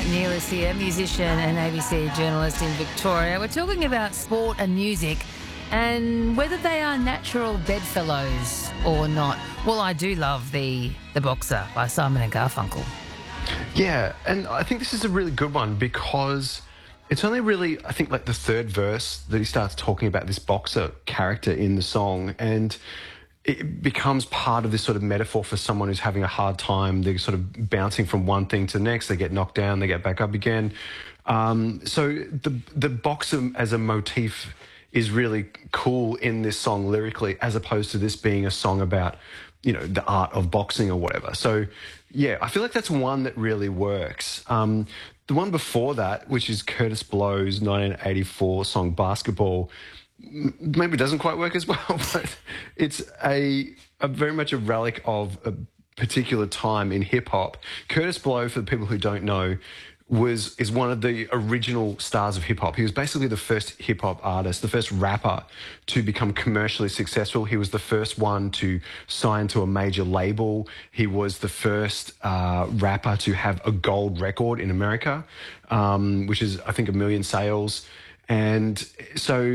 McNeilis here, musician and ABC journalist in Victoria. We're talking about sport and music and whether they are natural bedfellows or not. Well, I do love the Boxer by Simon and Garfunkel. Yeah, and I think this is a really good one because it's only really, I think, like the third verse that he starts talking about this boxer character in the song, and it becomes part of this sort of metaphor for someone who's having a hard time. They're sort of bouncing from one thing to the next. They get knocked down, they get back up again. So the boxer as a motif is really cool in this song lyrically, as opposed to this being a song about, you know, the art of boxing or whatever. So, yeah, I feel like that's one that really works. The one before that, which is Curtis Blow's 1984 song Basketball, maybe doesn't quite work as well, but it's a very much a relic of a particular time in hip-hop. Curtis Blow, for the people who don't know, is one of the original stars of hip-hop. He was basically the first hip-hop artist, the first rapper to become commercially successful. He was the first one to sign to a major label. He was the first rapper to have a gold record in America, which is, I think, 1 million sales. And so